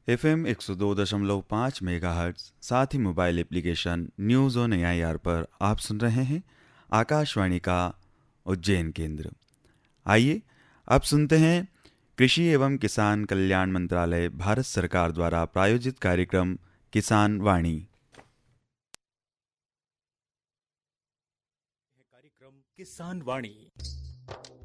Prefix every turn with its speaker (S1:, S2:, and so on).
S1: FM 102.5 megahertz, साथ ही mobile application news on AIR पर आप सुन रहे हैं आकाशवाणी का उज्जैन केंद्र। आइए अब सुनते हैं कृषि एवं किसान कल्याण मंत्रालय भारत सरकार द्वारा प्रायोजित कार्यक्रम किसान वाणी।
S2: कार्यक्रम किसान वाणी।